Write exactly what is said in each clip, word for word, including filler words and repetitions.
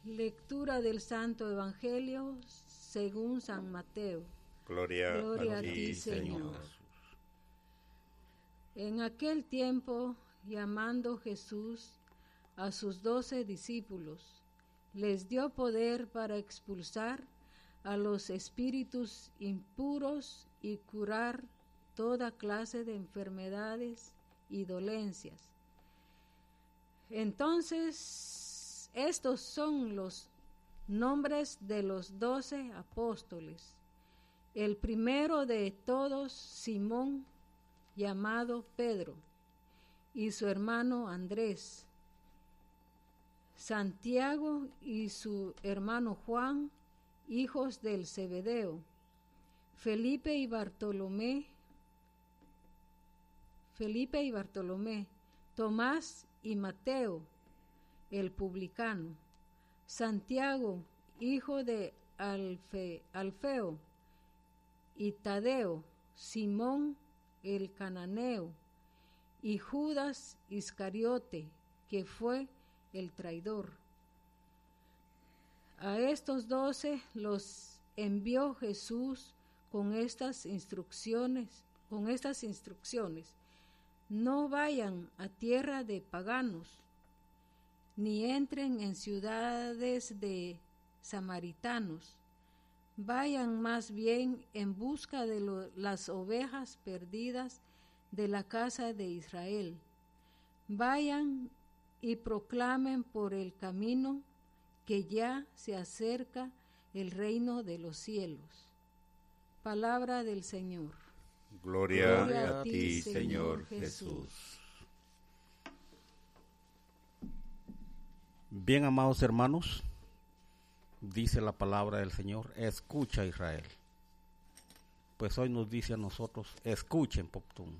Lectura del Santo Evangelio según San Mateo. Gloria, Gloria a ti, a ti, Señor. Señor. En aquel tiempo, llamando Jesús a sus doce discípulos, les dio poder para expulsar a los espíritus impuros y curar toda clase de enfermedades y dolencias. Entonces, estos son los nombres de los doce apóstoles. El primero de todos, Simón, llamado Pedro, y su hermano Andrés, Santiago y su hermano Juan, hijos del Zebedeo, Felipe y Bartolomé, Felipe y Bartolomé, Tomás y Mateo, el publicano, Santiago, hijo de Alfe, Alfeo, y Tadeo, Simón el cananeo, y Judas Iscariote, que fue el traidor. A estos doce los envió Jesús con estas instrucciones, con estas instrucciones: no vayan a tierra de paganos, ni entren en ciudades de samaritanos. Vayan más bien en busca de lo, las ovejas perdidas de la casa de Israel. Vayan y proclamen por el camino que ya se acerca el reino de los cielos. Palabra del Señor. Gloria, Gloria a ti, ti Señor, Señor Jesús. Jesús. Bien, amados hermanos, dice la palabra del Señor: escucha, Israel. Pues hoy nos dice a nosotros: escuchen, Poptún.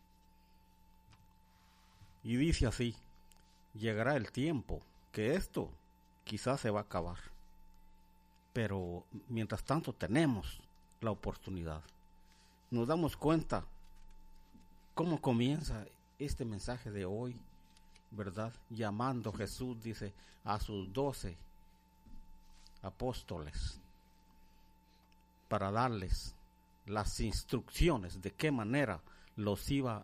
Y dice así: llegará el tiempo que esto quizás se va a acabar, pero mientras tanto tenemos la oportunidad. Nos damos cuenta cómo comienza este mensaje de hoy, ¿verdad? Llamando Jesús, dice, a sus doce apóstoles para darles las instrucciones de qué manera los iba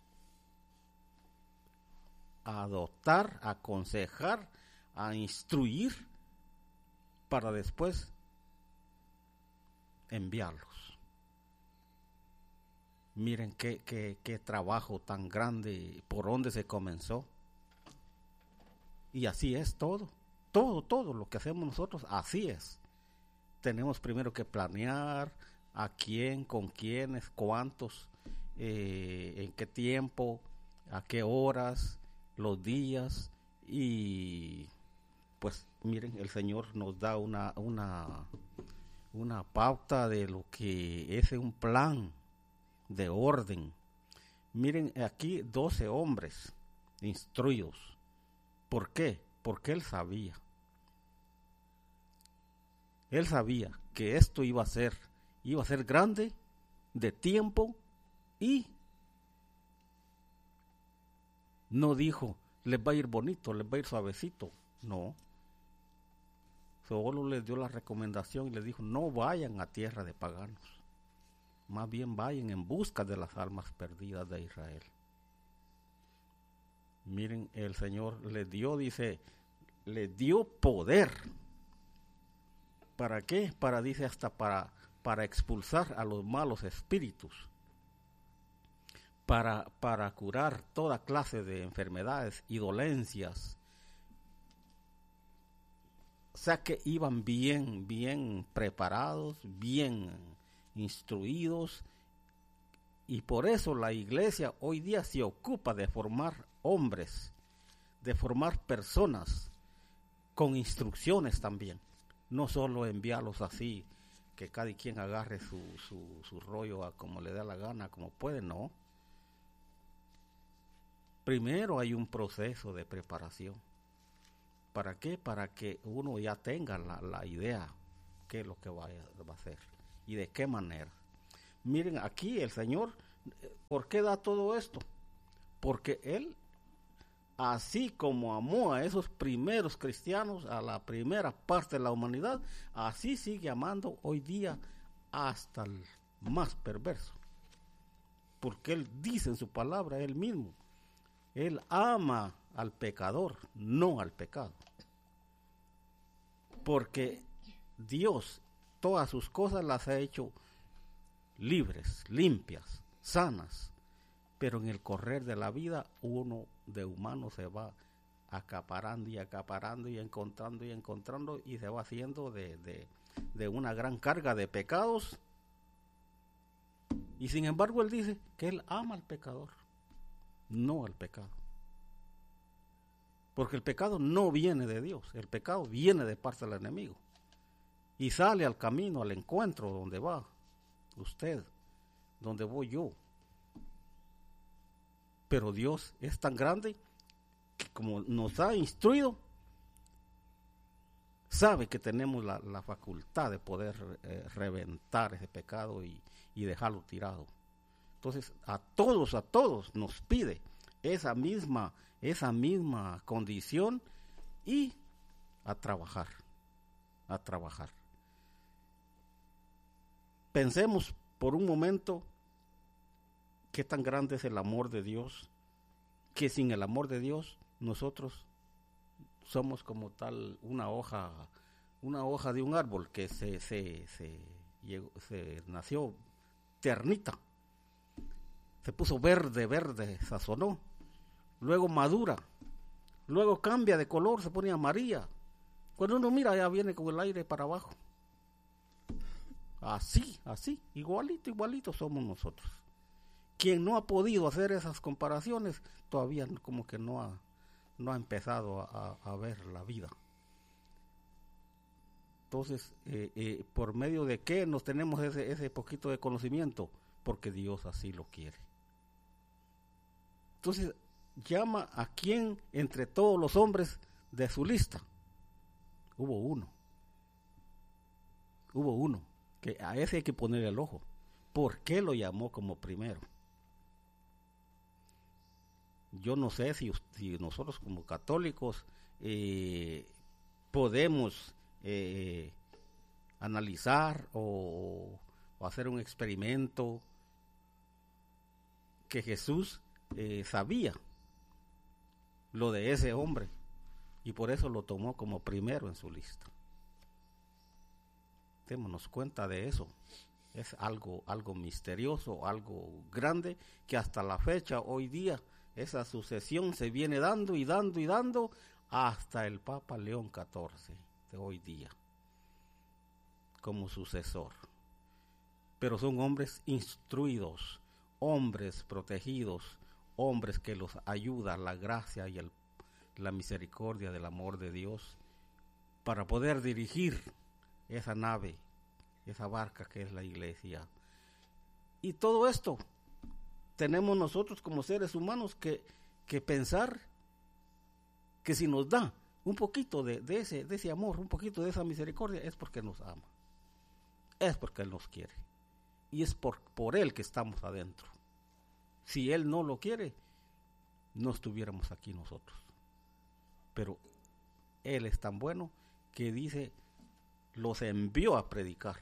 a adoptar, a aconsejar, a instruir, para después enviarlos. Miren qué, qué, qué trabajo tan grande, por donde se comenzó. Y así es todo, todo, todo lo que hacemos nosotros, así es. Tenemos primero que planear a quién, con quiénes, cuántos, eh, en qué tiempo, a qué horas, los días. Y pues miren, el Señor nos da una, una, una pauta de lo que es un plan de orden. Miren aquí doce hombres instruidos. ¿Por qué? Porque él sabía. Él sabía que esto iba a ser, iba a ser grande, de tiempo, y no dijo, les va a ir bonito, les va a ir suavecito. No. Solo les dio la recomendación y les dijo, no vayan a tierra de paganos. Más bien vayan en busca de las almas perdidas de Israel. Miren, el Señor les dio, dice, les dio poder. ¿Para qué? Para, dice, hasta para, para expulsar a los malos espíritus. Para, para curar toda clase de enfermedades y dolencias. O sea que iban bien, bien preparados, bien instruidos, y por eso la iglesia hoy día se ocupa de formar hombres, de formar personas con instrucciones también, no solo enviarlos así, que cada quien agarre su, su, su rollo a como le da la gana, como puede, no. Primero hay un proceso de preparación. ¿Para qué? Para que uno ya tenga la, la idea qué es lo que va a, va a hacer y de qué manera. Miren aquí el Señor, ¿por qué da todo esto? Porque Él así como amó a esos primeros cristianos, a la primera parte de la humanidad, así sigue amando hoy día hasta el más perverso. Porque Él dice en su palabra, Él mismo, Él ama al pecador, no al pecado. Porque Dios todas sus cosas las ha hecho libres, limpias, sanas. Pero en el correr de la vida, uno de humano se va acaparando y acaparando y encontrando y encontrando y se va haciendo de, de, de una gran carga de pecados. Y sin embargo Él dice que Él ama al pecador, no al pecado. Porque el pecado no viene de Dios, el pecado viene de parte del enemigo. Y sale al camino, al encuentro donde va usted, donde voy yo. Pero Dios es tan grande que como nos ha instruido, sabe que tenemos la, la facultad de poder eh, reventar ese pecado y, y dejarlo tirado. Entonces a todos, a todos nos pide esa misma, esa misma condición y a trabajar, a trabajar. Pensemos por un momento qué tan grande es el amor de Dios, que sin el amor de Dios nosotros somos como tal una hoja, una hoja de un árbol que se, se, se, llegó, se nació ternita, se puso verde, verde, sazonó, luego madura, luego cambia de color, se pone amarilla. Cuando uno mira ya viene con el aire para abajo. Así, así, igualito, igualito somos nosotros. Quien no ha podido hacer esas comparaciones todavía como que no ha, no ha empezado a, a ver la vida. Entonces, eh, eh, ¿por medio de qué nos tenemos ese, ese poquito de conocimiento? Porque Dios así lo quiere. Entonces, llama a quien entre todos los hombres de su lista. Hubo uno. Hubo uno. Que a ese hay que ponerle el ojo. ¿Por qué lo llamó como primero? Yo no sé si, si nosotros como católicos eh, podemos eh, analizar o, o hacer un experimento que Jesús eh, sabía lo de ese hombre y por eso lo tomó como primero en su lista. Démonos cuenta de eso. Es algo, algo misterioso, algo grande, que hasta la fecha, hoy día, esa sucesión se viene dando y dando y dando hasta el Papa León catorce de hoy día, como sucesor. Pero son hombres instruidos, hombres protegidos, hombres que los ayuda la gracia y el, la misericordia del amor de Dios para poder dirigir esa nave, esa barca que es la iglesia. Y todo esto tenemos nosotros como seres humanos que, que pensar que si nos da un poquito de, de, ese, de ese amor, un poquito de esa misericordia, es porque nos ama, es porque Él nos quiere y es por, por Él que estamos adentro. Si Él no lo quiere, no estuviéramos aquí nosotros. Pero Él es tan bueno que dice, los envió a predicar.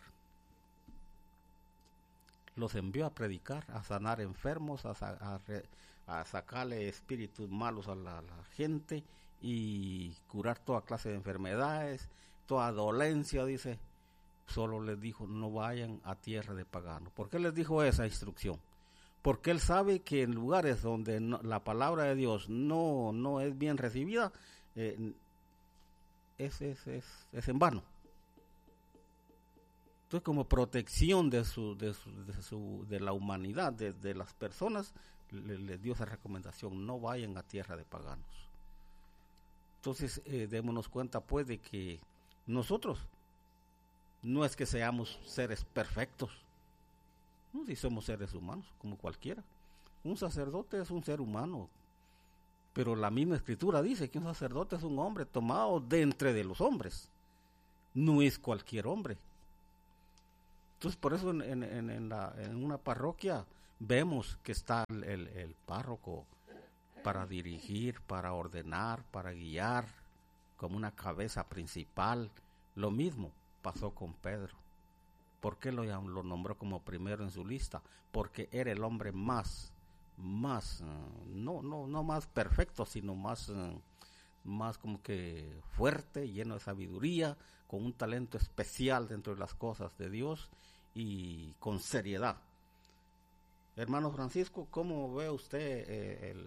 Los envió a predicar, a sanar enfermos, a, a, a sacarle espíritus malos a la, a la gente y curar toda clase de enfermedades, toda dolencia, dice. Solo les dijo, no vayan a tierra de paganos. ¿Por qué les dijo esa instrucción? Porque Él sabe que en lugares donde no, la palabra de Dios no, no es bien recibida, eh, es, es, es, es en vano. Entonces, como protección de su, de su, de, su, de la humanidad, de, de las personas, le, le dio esa recomendación, no vayan a tierra de paganos. Entonces, eh, démonos cuenta pues de que nosotros no es que seamos seres perfectos, no, si somos seres humanos, como cualquiera. Un sacerdote es un ser humano, pero la misma Escritura dice que un sacerdote es un hombre tomado de entre de los hombres, no es cualquier hombre. Entonces, por eso en, en, en, la, en una parroquia vemos que está el, el, el párroco para dirigir, para ordenar, para guiar, como una cabeza principal. Lo mismo pasó con Pedro. ¿Por qué lo, lo nombró como primero en su lista? Porque era el hombre más, más, uh, no, no, no más perfecto, sino más, uh, más como que fuerte, lleno de sabiduría, con un talento especial dentro de las cosas de Dios y con seriedad. Hermano Francisco, ¿cómo ve usted eh, el,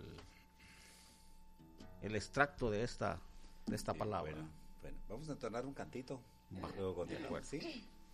el extracto de esta, de esta Sí, palabra? Bueno, bueno, vamos a entonar un cantito. Va, Luego continuamos, ¿sí?